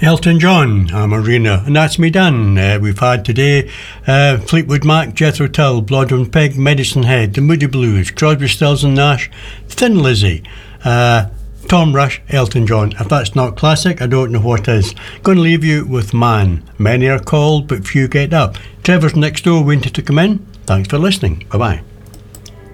Elton John, I'm Arena, and that's me done. We've had today Fleetwood Mac, Jethro Tull, Blodgett Pig, Medicine Head, The Moody Blues, Crosby, Stills and Nash, Thin Lizzy, Tom Rush, Elton John. If that's not classic, I don't know what is. Going to leave you with Man. Many are called, but few get up. Trevor's next door wanted to come in. Thanks for listening. Bye-bye.